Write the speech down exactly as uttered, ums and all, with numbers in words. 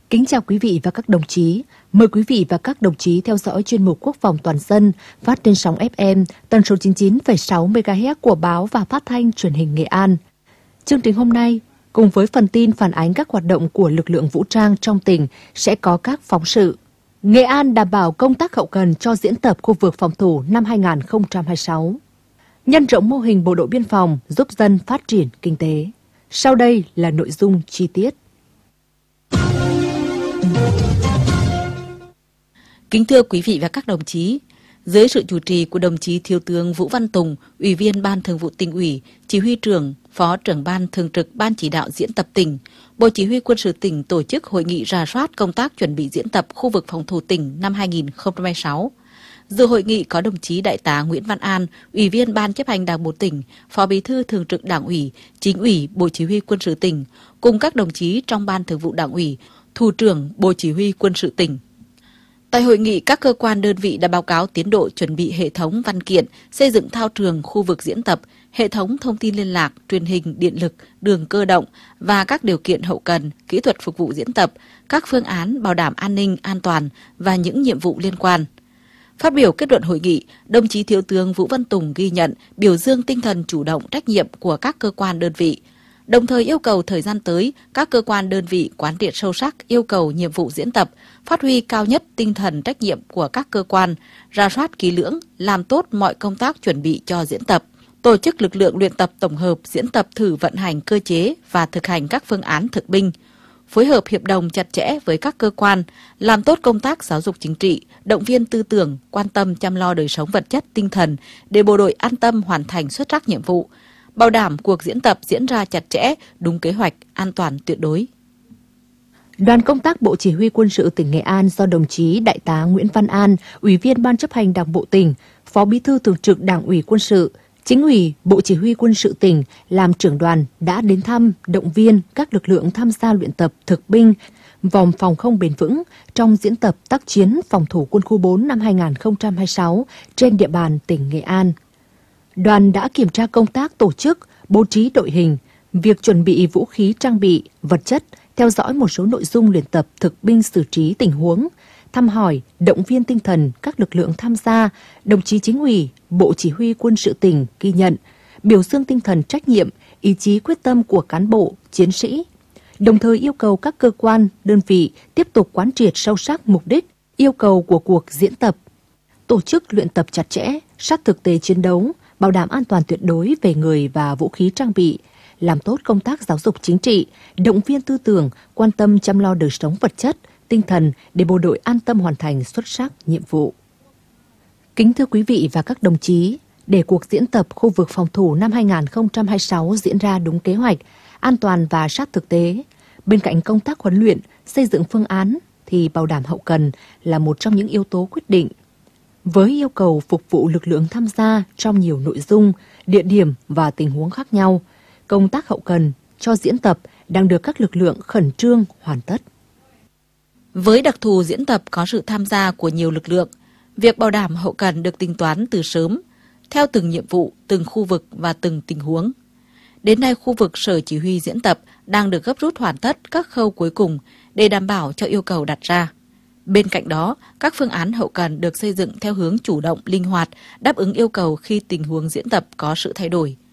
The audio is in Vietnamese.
Kính chào quý vị và các đồng chí. Mời quý vị và các đồng chí theo dõi chuyên mục Quốc phòng toàn dân phát trên sóng ép em tần số chín mươi chín phẩy sáu mê ga héc của báo và phát thanh truyền hình Nghệ An. Chương trình hôm nay, cùng với phần tin phản ánh các hoạt động của lực lượng vũ trang trong tỉnh sẽ có các phóng sự. Nghệ An đảm bảo công tác hậu cần cho diễn tập khu vực phòng thủ năm hai nghìn không trăm hai mươi sáu. Nhân rộng mô hình bộ đội biên phòng giúp dân phát triển kinh tế. Sau đây là nội dung chi tiết. Kính thưa quý vị và các đồng chí, dưới sự chủ trì của đồng chí Thiếu tướng Vũ Văn Tùng, Ủy viên Ban Thường vụ Tỉnh ủy, Chỉ huy trưởng, Phó trưởng Ban Thường trực Ban Chỉ đạo diễn tập tỉnh, Bộ Chỉ huy Quân sự tỉnh tổ chức hội nghị rà soát công tác chuẩn bị diễn tập khu vực phòng thủ tỉnh năm hai nghìn không trăm hai mươi sáu. Dự hội nghị có đồng chí Đại tá Nguyễn Văn An, Ủy viên Ban Chấp hành Đảng bộ tỉnh, Phó Bí thư Thường trực Đảng ủy, Chính ủy Bộ Chỉ huy Quân sự tỉnh, cùng các đồng chí trong Ban Thường vụ Đảng ủy, Thủ trưởng Bộ Chỉ huy Quân sự tỉnh. Tại hội nghị, các cơ quan đơn vị đã báo cáo tiến độ chuẩn bị hệ thống văn kiện, xây dựng thao trường khu vực diễn tập, hệ thống thông tin liên lạc, truyền hình, điện lực, đường cơ động và các điều kiện hậu cần, kỹ thuật phục vụ diễn tập, các phương án bảo đảm an ninh, an toàn và những nhiệm vụ liên quan. Phát biểu kết luận hội nghị, đồng chí Thiếu tướng Vũ Văn Tùng ghi nhận, biểu dương tinh thần chủ động trách nhiệm của các cơ quan đơn vị, đồng thời yêu cầu thời gian tới, các cơ quan đơn vị quán triệt sâu sắc yêu cầu nhiệm vụ diễn tập, phát huy cao nhất tinh thần trách nhiệm của các cơ quan, rà soát kỹ lưỡng, làm tốt mọi công tác chuẩn bị cho diễn tập, tổ chức lực lượng luyện tập tổng hợp diễn tập thử vận hành cơ chế và thực hành các phương án thực binh, phối hợp hiệp đồng chặt chẽ với các cơ quan, làm tốt công tác giáo dục chính trị, động viên tư tưởng, quan tâm chăm lo đời sống vật chất tinh thần để bộ đội an tâm hoàn thành xuất sắc nhiệm vụ, bảo đảm cuộc diễn tập diễn ra chặt chẽ, đúng kế hoạch, an toàn tuyệt đối. Đoàn công tác Bộ Chỉ huy Quân sự tỉnh Nghệ An do đồng chí Đại tá Nguyễn Văn An, Ủy viên Ban Chấp hành Đảng bộ tỉnh, Phó Bí thư Thường trực Đảng ủy Quân sự, Chính ủy Bộ Chỉ huy Quân sự tỉnh làm trưởng đoàn đã đến thăm, động viên các lực lượng tham gia luyện tập thực binh vòng phòng không bền vững trong diễn tập tác chiến phòng thủ quân khu bốn năm hai nghìn không trăm hai mươi sáu trên địa bàn tỉnh Nghệ An. Đoàn đã kiểm tra công tác tổ chức, bố trí đội hình, việc chuẩn bị vũ khí trang bị, vật chất, theo dõi một số nội dung luyện tập thực binh xử trí tình huống, thăm hỏi, động viên tinh thần các lực lượng tham gia. Đồng chí Chính ủy, Bộ Chỉ huy Quân sự tỉnh ghi nhận, biểu dương tinh thần trách nhiệm, ý chí quyết tâm của cán bộ, chiến sĩ, đồng thời yêu cầu các cơ quan, đơn vị tiếp tục quán triệt sâu sắc mục đích, yêu cầu của cuộc diễn tập, tổ chức luyện tập chặt chẽ, sát thực tế chiến đấu, bảo đảm an toàn tuyệt đối về người và vũ khí trang bị, làm tốt công tác giáo dục chính trị, động viên tư tưởng, quan tâm chăm lo đời sống vật chất, tinh thần để bộ đội an tâm hoàn thành xuất sắc nhiệm vụ. Kính thưa quý vị và các đồng chí, để cuộc diễn tập khu vực phòng thủ năm hai nghìn không trăm hai mươi sáu diễn ra đúng kế hoạch, an toàn và sát thực tế, bên cạnh công tác huấn luyện, xây dựng phương án thì bảo đảm hậu cần là một trong những yếu tố quyết định. Với yêu cầu phục vụ lực lượng tham gia trong nhiều nội dung, địa điểm và tình huống khác nhau, công tác hậu cần cho diễn tập đang được các lực lượng khẩn trương hoàn tất. Với đặc thù diễn tập có sự tham gia của nhiều lực lượng, việc bảo đảm hậu cần được tính toán từ sớm, theo từng nhiệm vụ, từng khu vực và từng tình huống. Đến nay, khu vực Sở Chỉ huy diễn tập đang được gấp rút hoàn tất các khâu cuối cùng để đảm bảo cho yêu cầu đặt ra. Bên cạnh đó, các phương án hậu cần được xây dựng theo hướng chủ động, linh hoạt, đáp ứng yêu cầu khi tình huống diễn tập có sự thay đổi.